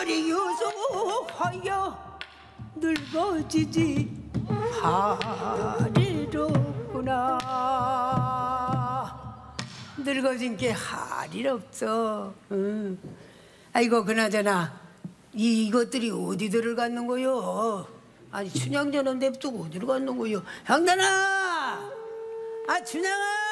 날이 유속하여 늙어지지 하리로구나. 늙어진 게 할일 없어. 응. 아이고 그나저나 이것들이 어디들을 갔는 거요? 아니 춘향전원 냅두고 어디로 갔는 거요? 형단아! 아 춘향아!